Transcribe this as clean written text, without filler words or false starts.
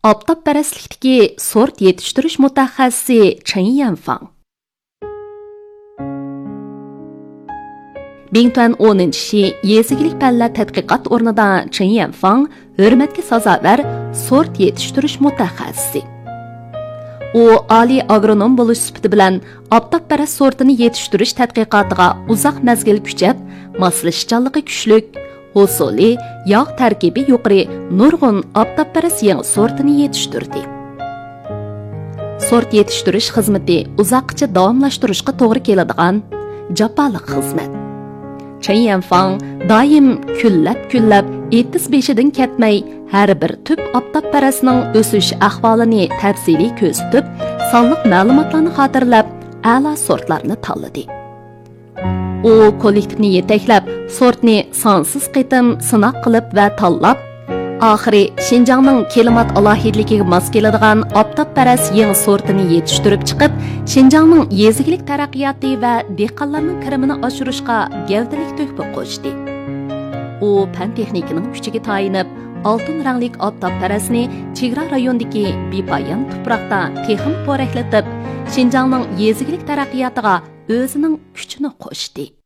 Oftobparastlikdagi sort yetiştirish mutaxassisi Chen Yanfang. Bingtuan 10-shi yezigilik fanlar tadqiqot o'rnida Chen Yanfang hurmatga sazovar sort yetiştirish mutaxassisi. U oliy agronom bo'lish sifati bilan oftobparast sortini yetiştirish tadqiqotiga uzoq mazgil kuchab, moslashchanligi kuchlik, hosuli, yog' tarkibi yuqori nurg'un oftobparast yangi sortini yetishtirdi. Sort yetiştirish xizmati uzoqcha davomlashtirishga to'g'ri keladigan jafoliq xizmat. Chen Yanfang doim kunlab etis beshidan ketmay har bir tüp oftobparastning o'sish ahvolini tafsiliy ko'rsatib, sonliq ma'lumotlarni xotirlab, a'lo sortlarni tanladi. U kollektivni yetaklab, sortni sonsiz qitim sinoq qilib va tanlab, oxiri Xinjiangning klimat alohidligiga mos keladigan oftobparast yangi sortini yetishtirib chiqib, Xinjiangning yezigilik taraqqiyoti va dehqonlarning kirimini oshirishga gavdalik tuhfa qo'shdi. U fan texnikaning kuchiga tayinib, oltin ranglik oftobparastni chegara rayondagi bepoyon tuproqda texim po'raklatib, Xinjiangning yezigilik taraqqiyotiga o'zining kuchini qo'shdi.